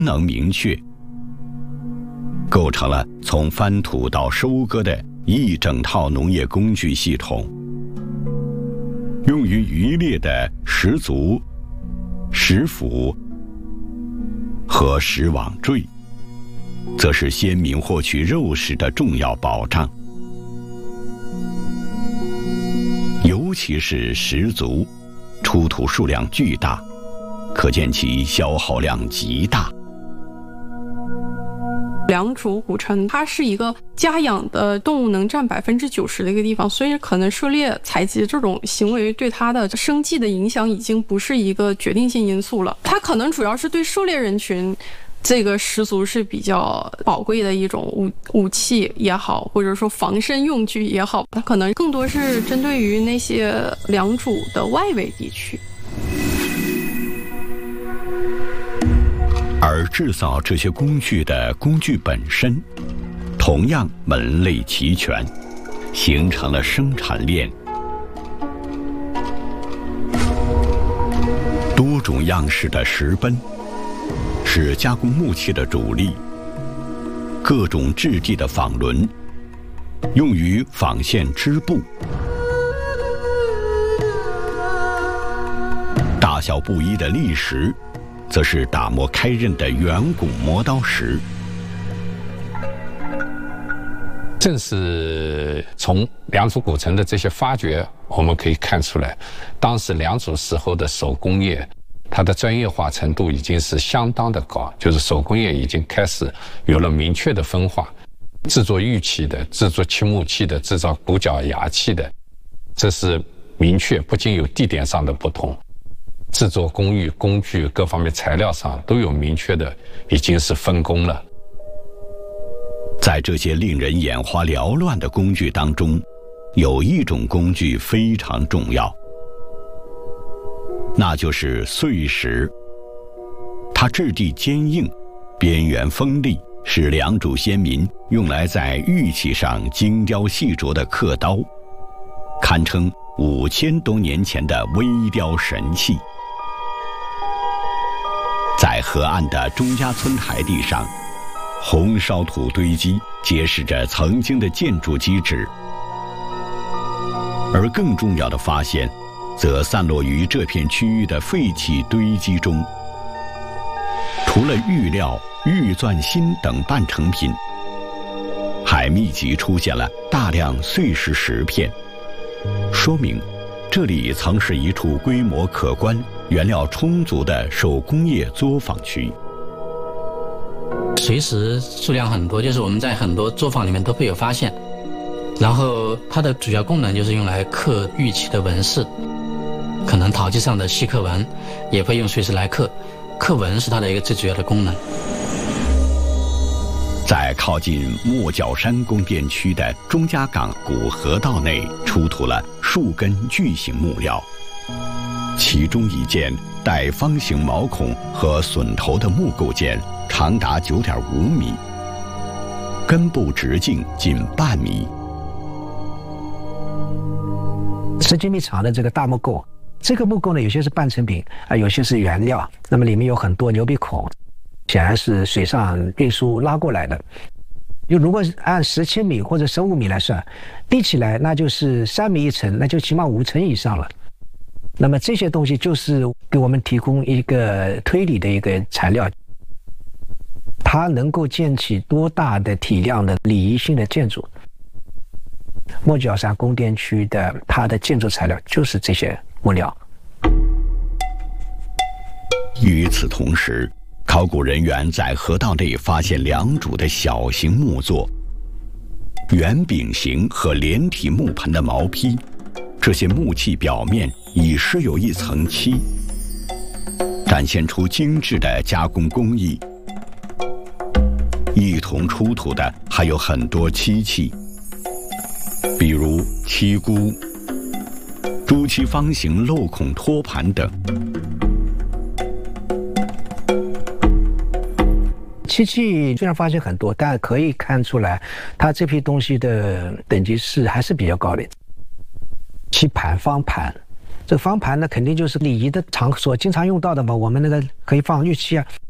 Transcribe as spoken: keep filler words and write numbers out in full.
能明确，构成了从翻土到收割的一整套农业工具系统。用于渔猎的石足、石斧和石网坠，则是先民获取肉食的重要保障。尤其是石足，出土数量巨大，可见其消耗量极大。 良渚古城它是一个家养的动物能占百分之九十的一个地方，所以可能狩猎采集这种行为对它的生计的影响已经不是一个决定性因素了。它可能主要是对狩猎人群，这个石足是比较宝贵的一种武武器也好，或者说防身用具也好，它可能更多是针对于那些良渚的外围地区。 而制造这些工具的工具本身，同样门类齐全，形成了生产链。多种样式的石奔是加工木器的主力，各种质地的纺轮用于纺线织布，大小不一的砾石则是打磨开刃的圆拱磨刀石。 正是从良渚古城的这些发掘，我们可以看出来，当时良渚时候的手工业，它的专业化程度已经是相当的高，就是手工业已经开始有了明确的分化，制作玉器的、制作漆木器的、制造骨角牙器的，这是明确，不仅有地点上的不同，制作工艺、工具各方面材料上都有明确的，已经是分工了。 在这些令人眼花缭乱的工具当中，有一种工具非常重要，那就是碎石。它质地坚硬，边缘锋利，是良渚先民用来在玉器上精雕细琢的刻刀，堪称五千多年前的微雕神器。在河岸的钟家村台地上，红烧土堆积揭示着曾经的建筑基址，而更重要的发现则散落于这片区域的废弃堆积中。除了玉料、玉钻芯等半成品，还密集出现了大量碎石石片，说明这里曾是一处规模可观、原料充足的手工业作坊区。 碎石数量很多，就是我们在很多作坊里面都会有发现。然后它的主要功能就是用来刻玉器的纹饰，可能陶器上的细刻纹也会用碎石来刻，刻纹是它的一个最主要的功能。 在靠近莫角山宫殿区的钟家港古河道内，出土了数根巨型木料，其中一件带方形毛孔和榫头的木构件长达 九点五米，根部直径近半米。 十几米长的这个大木构，这个木构呢，有些是半成品啊，有些是原料，那么里面有很多牛鼻孔，显然是水上运输拉过来的。就如果按十千米或者十五米来算，立起来那就是三米一层，那就起码五层以上了。那么这些东西就是给我们提供一个推理的一个材料，它能够建起多大的体量的礼仪性的建筑。莫角山宫殿区的它的建筑材料就是这些木料。 与此同时，考古人员在河道内发现良渚的小型木作、圆饼形和连体木盆的毛坯，这些木器表面已施有一层漆，展现出精致的加工工艺。一同出土的还有很多漆器，比如漆箍、朱漆方形镂孔托盘等。 漆器虽然发现很多，但可以看出来，它这批东西的等级是还是比较高的。漆盘、方盘，这个方盘呢，肯定就是礼仪的场所经常用到的嘛。我们那个可以放玉器啊，